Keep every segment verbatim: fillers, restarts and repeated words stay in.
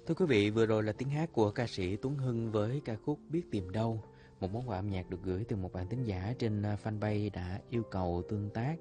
Thưa quý vị, vừa rồi là tiếng hát của ca sĩ Tuấn Hưng với ca khúc Biết Tìm Đâu. Một món quà âm nhạc được gửi từ một bạn thính giả trên fanpage đã yêu cầu tương tác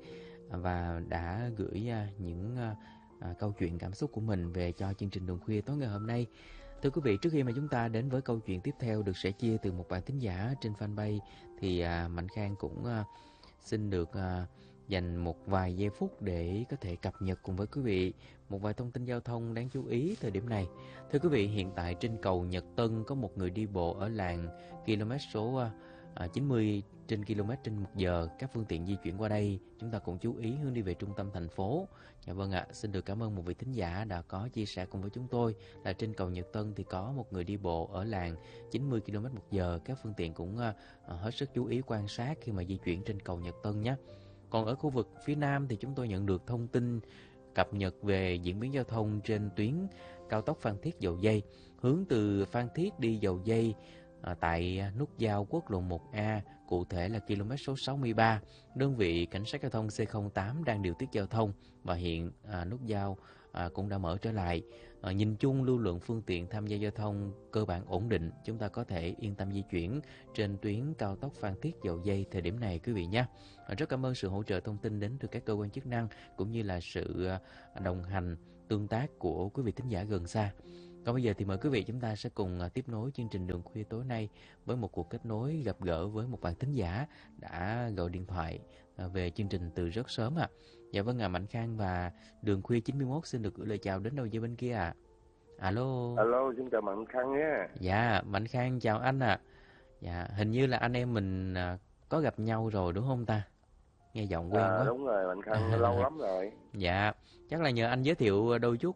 và đã gửi những à, câu chuyện cảm xúc của mình về cho chương trình Đường Khuya tối ngày hôm nay. Thưa quý vị, trước khi mà chúng ta đến với câu chuyện tiếp theo được sẻ chia từ một bạn thính giả trên fanpage thì à, Mạnh Khang cũng à, xin được à, dành một vài giây phút để có thể cập nhật cùng với quý vị một vài thông tin giao thông đáng chú ý thời điểm này. Thưa quý vị, hiện tại trên cầu Nhật Tân có một người đi bộ ở làn km số chín mươi trên km trên một giờ. Các phương tiện di chuyển qua đây chúng ta cũng chú ý hướng đi về trung tâm thành phố. Dạ vâng ạ, xin được cảm ơn một vị thính giả đã có chia sẻ cùng với chúng tôi là trên cầu Nhật Tân thì có một người đi bộ ở làn chín mươi ki lô mét một giờ. Các phương tiện cũng uh, hết sức chú ý quan sát khi mà di chuyển trên cầu Nhật Tân nhé. Còn ở khu vực phía Nam thì chúng tôi nhận được thông tin cập nhật về diễn biến giao thông trên tuyến cao tốc Phan Thiết Dầu Giây, hướng từ Phan Thiết đi Dầu Giây à, tại nút giao quốc lộ một A, cụ thể là km số sáu mươi ba. Đơn vị cảnh sát giao thông C không tám đang điều tiết giao thông và hiện à, nút giao à, cũng đã mở trở lại. À, nhìn chung lưu lượng phương tiện tham gia giao thông cơ bản ổn định, chúng ta có thể yên tâm di chuyển trên tuyến cao tốc Phan Thiết Dầu Giây thời điểm này quý vị nhé. À, rất cảm ơn sự hỗ trợ thông tin đến từ các cơ quan chức năng cũng như là sự đồng hành tương tác của quý vị thính giả gần xa. Còn bây giờ thì mời quý vị chúng ta sẽ cùng tiếp nối chương trình Đường Khuya tối nay với một cuộc kết nối gặp gỡ với một bạn thính giả đã gọi điện thoại về chương trình từ rất sớm ạ. À. Dạ vâng ạ, à, Mạnh Khang và Đường Khuya chín mươi mốt xin được gửi lời chào đến đầu dây bên kia ạ. À. Alo. Alo, xin chào Mạnh Khang nhé. Dạ, Mạnh Khang chào anh ạ. À. Dạ, hình như là anh em mình có gặp nhau rồi đúng không ta? Nghe giọng quen à, quá. Đúng rồi, Mạnh Khang lâu lắm rồi. Dạ, chắc là nhờ anh giới thiệu đôi chút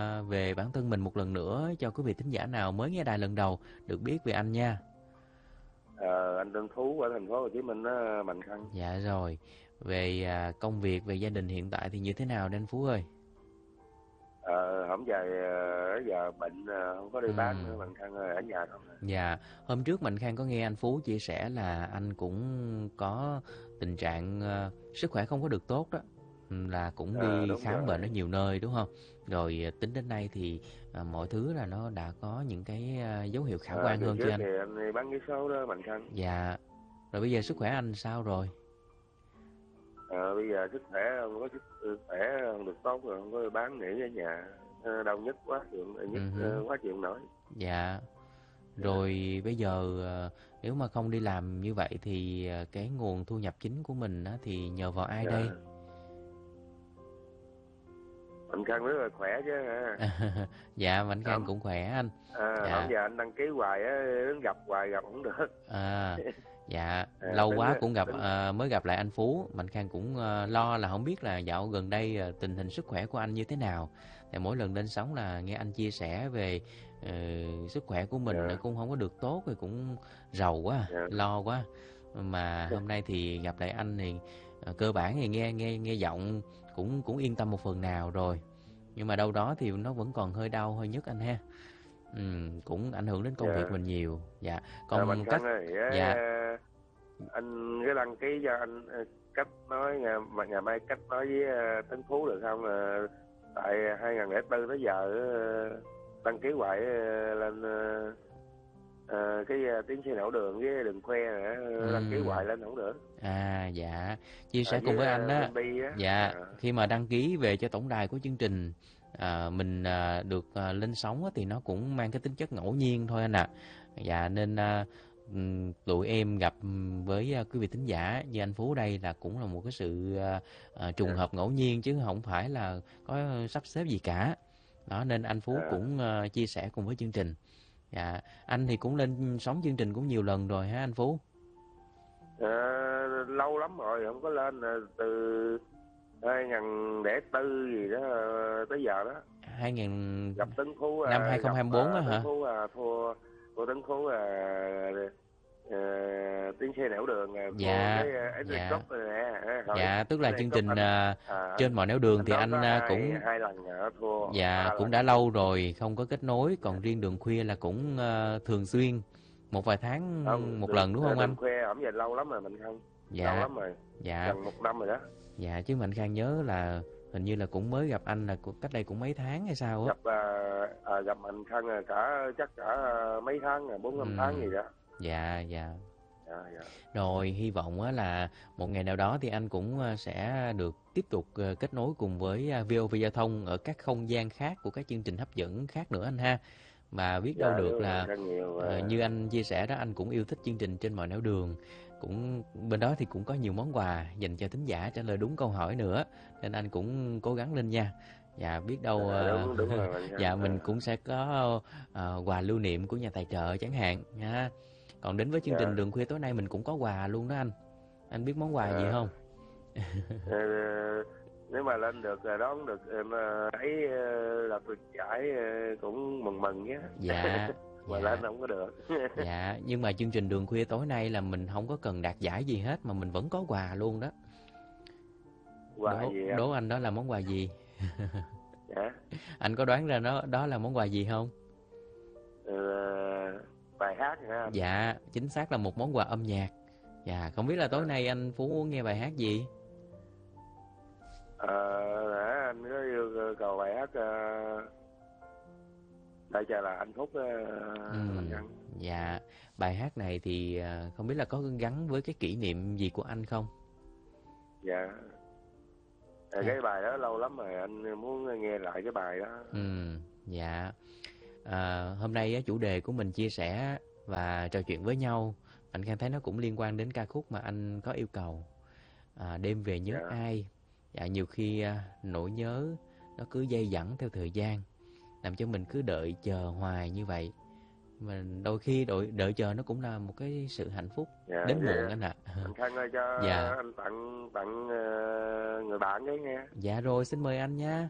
về bản thân mình một lần nữa cho quý vị thính giả nào mới nghe đài lần đầu được biết về anh nha. à, Anh tên Phú ở thành phố Hồ Chí Minh đó, Mạnh Khang. Dạ rồi, về công việc, về gia đình hiện tại thì như thế nào anh Phú ơi? Ờ, hôm giờ giờ bệnh không có đi ừ. bán nữa, Mạnh Khang ơi, ở nhà không. Dạ, hôm trước Mạnh Khang có nghe anh Phú chia sẻ là anh cũng có tình trạng uh, sức khỏe không có được tốt đó, là cũng đi à, khám rồi. Bệnh ở nhiều nơi đúng không? Rồi tính đến nay thì uh, mọi thứ là nó đã có những cái uh, dấu hiệu khả quan à, hơn cho anh. Thì anh đi bán vé số đó Mạnh Khang. Dạ, rồi bây giờ sức khỏe anh sao rồi? À, bây giờ sức khỏe không có sức khỏe không được tốt rồi, không có bán nghỉ ở nhà, đau nhức quá chuyện nhức uh-huh. quá chuyện nổi. Dạ. Rồi yeah. Bây giờ nếu mà không đi làm như vậy thì cái nguồn thu nhập chính của mình á, thì nhờ vào ai yeah. đây? Mạnh Khang rất là khỏe chứ ha. Dạ, Mạnh Khang cũng khỏe anh. À, dạ. Hôm giờ anh đăng ký hoài á, đến gặp hoài gặp không được. À, dạ, à, lâu quá cũng gặp à, mới gặp lại anh Phú. Mạnh Khang cũng uh, lo là không biết là dạo gần đây uh, tình hình sức khỏe của anh như thế nào. Thì mỗi lần lên sóng là nghe anh chia sẻ về uh, sức khỏe của mình yeah. cũng không có được tốt thì cũng rầu quá, yeah. lo quá. Mà hôm nay thì gặp lại anh thì uh, cơ bản thì nghe nghe nghe giọng cũng cũng yên tâm một phần nào rồi. Nhưng mà đâu đó thì nó vẫn còn hơi đau hơi nhức anh ha. Ừ, cũng ảnh hưởng đến công yeah. việc mình nhiều. Dạ. Còn à, cách ơi, dạ. Anh cái đăng ký cho anh cách nói nhà, nhà máy cách nói với uh, Tấn Phú được không? Uh, tại hai không không bốn tới giờ uh, đăng ký hoài uh, lên uh, uh, cái uh, tiến sĩ đậu đường với đường khoe này, uh, đăng ký hoài lên không được. À dạ, chia sẻ à, cùng với, với anh đó. Á. Dạ, à. Khi mà đăng ký về cho tổng đài của chương trình à, mình à, được à, lên sóng á, thì nó cũng mang cái tính chất ngẫu nhiên thôi anh ạ. À. Dạ nên à, tụi em gặp với quý vị thính giả như anh Phú đây là cũng là một cái sự uh, trùng hợp ngẫu nhiên chứ không phải là có sắp xếp gì cả. Đó nên anh Phú cũng uh, chia sẻ cùng với chương trình. Dạ, anh thì cũng lên sóng chương trình cũng nhiều lần rồi hả anh Phú? À, lâu lắm rồi không có lên từ hai không không bốn gì đó tới giờ đó. hai nghìn gặp Tấn Phú năm hai không hai bốn á hả? Tấn Phú à, thua cô Tấn Phú à, à, tiến xe nẻo đường à, dạ cái, dạ này nè, dạ tức là chương trình anh, à, trên mọi nẻo đường thì anh hai, cũng hai lần thua dạ cũng lần. Đã lâu rồi không có kết nối, còn riêng đường khuya là cũng uh, thường xuyên một vài tháng không, một đường, lần đúng không đường anh? Đường khuya ổng về lâu lắm rồi mình không dạ lâu lắm rồi dạ gần một năm rồi đó. Dạ chứ Mạnh Khang nhớ là hình như là cũng mới gặp anh là cũng- cách đây cũng mấy tháng hay sao á. Gặp à, à, gặp Mạnh Khang là cả chắc cả à, mấy tháng rồi, bốn năm tháng gì Ừm, đó. dạ, dạ. Dạ, dạ. Rồi hy vọng á là một ngày nào đó thì anh cũng ờ, sẽ được tiếp tục ờ, kết nối cùng với ờ, vê o vê Giao thông ở các không gian khác của các chương trình hấp dẫn khác nữa anh ha. Và biết đâu Dạ, được đúng là rồi, rất nhiều. ờ, à, như anh chia sẻ đó, anh cũng yêu thích chương trình Trên Mọi Nẻo Đường. Cũng bên đó thì cũng có nhiều món quà dành cho thính giả trả lời đúng câu hỏi nữa. Nên anh cũng cố gắng lên nha. Dạ biết đâu à, ờ, đúng đúng rồi Mạnh dạ Khang. mình à, cũng sẽ có ờ, quà lưu niệm của nhà tài trợ chẳng hạn nha. Còn đến với chương trình dạ. Đường Khuya tối nay mình cũng có quà luôn đó anh. Anh biết món quà gì à, không? ờ, Nếu mà lên được là đón được em à, ấy ờ, đạt được giải ờ, cũng mừng mừng nhé. Dạ, Mà dạ, lên không có được. dạ. Nhưng mà chương trình Đường Khuya tối nay là mình không có cần đạt giải gì hết mà mình vẫn có quà luôn đó. Quà Đố, gì anh? đố anh đó là món quà gì? Dạ. Anh có đoán ra nó đó là món quà gì không? Ờ, bài hát hả anh? Dạ, chính xác là một món quà âm nhạc. Dạ, không biết là tối à, nay anh Phú muốn nghe bài hát gì? ờ, nãy anh có yêu cầu bài hát uh, đây chờ là hạnh phúc uh, Mạnh Ừm, Khang. dạ, bài hát này thì à, không biết là có gắn với cái kỷ niệm gì của anh không? Dạ. Ờ, À, cái bài đó lâu lắm rồi, anh muốn nghe lại cái bài đó. ừm, dạ. À, hôm nay á, chủ đề của mình chia sẻ và trò chuyện với nhau, anh Khang thấy nó cũng liên quan đến ca khúc mà anh có yêu cầu. À, đêm về nhớ Dạ. ai. Dạ, nhiều khi à, nỗi nhớ nó cứ dai dẳng theo thời gian, làm cho mình cứ đợi chờ hoài như vậy. Mình đôi khi đợi, đợi chờ nó cũng là một cái sự hạnh phúc Dạ, đến vậy muộn anh ạ. anh Khang ơi, cho Dạ, anh tặng tặng ờ, người bạn cái nghe. dạ rồi xin mời anh nha.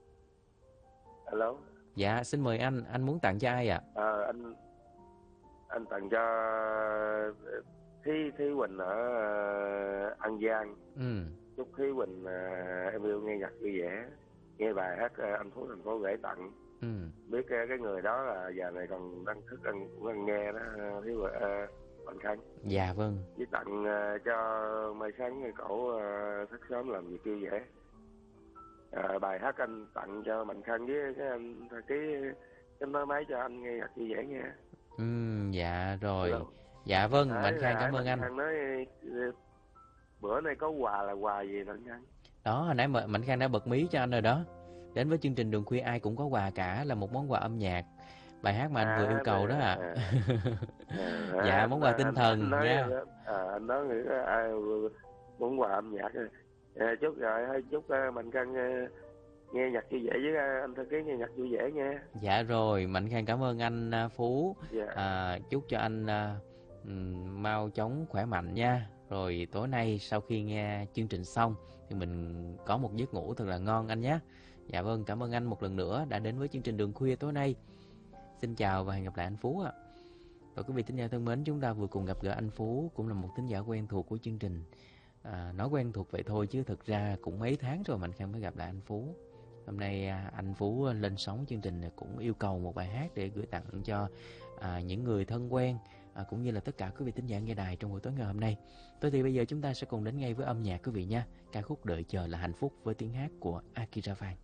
Alo. Dạ, xin mời anh, anh muốn tặng cho ai ạ? Ờ, anh anh tặng cho ờ, Thí Thí Quỳnh ở ờ, An Giang. Ừ, Chúc Thí Quỳnh ờ, em yêu nghe nhạc vui vẻ, nghe bài hát ờ, anh Phú thành phố gửi tặng. ừ, Biết ờ, cái người đó là giờ này còn đang thức, anh cũng đang nghe đó. ờ, Thí Quỳnh, uh, Mạnh Khang. dạ vâng. Với tặng ờ, cho mai sáng người cậu uh, thức sớm làm việc vui vẻ. Ờ, bài hát anh tặng cho Mạnh Khang với cái anh cái cái nói máy cho anh nghe nhạc vui vẻ nha. Ừ, dạ rồi. Hello. Dạ vâng, Nãy Mạnh Khang nãy cảm ơn Mạnh anh. Khang nói ờ, bữa nay có quà là quà gì Mạnh Khang? Đó, hồi nãy Mạnh Khang đã bật mí cho anh rồi đó. Đến với chương trình Đường Khuya ai cũng có quà cả, là một món quà âm nhạc. Bài hát mà anh vừa yêu À, cầu đó ạ. à, À. à, Dạ, anh, món quà tinh anh, anh thần nói nha. à, anh nói nghĩ ai muốn quà âm nhạc rồi. À, chúc rồi hơi chúc uh, Mạnh Khang uh, nghe nhạc vui vẻ với uh, anh thư ký nghe nhạc vui vẻ nha. Dạ rồi, Mạnh Khang cảm ơn anh à, Phú. Dạ. À, chúc cho anh à, ừm, mau chóng khỏe mạnh nha. Rồi tối nay sau khi nghe chương trình xong thì mình có một giấc ngủ thật là ngon anh nhé. Dạ vâng, cảm ơn anh một lần nữa đã đến với chương trình Đường Khuya tối nay. Xin chào và hẹn gặp lại anh Phú ạ. Và quý vị thính giả thân mến, chúng ta vừa cùng gặp gỡ anh Phú, cũng là một thính giả quen thuộc của chương trình. À, nói quen thuộc vậy thôi chứ thực ra cũng mấy tháng rồi Mạnh Khang mới gặp lại anh Phú. Hôm nay à, anh Phú lên sóng chương trình này cũng yêu cầu một bài hát để gửi tặng cho à, những người thân quen, à, cũng như là tất cả quý vị thính giả nghe đài trong buổi tối ngày hôm nay. Thôi thì bây giờ chúng ta sẽ cùng đến ngay với âm nhạc quý vị nha. Ca khúc Đợi Chờ Là Hạnh Phúc với tiếng hát của Akira Phan.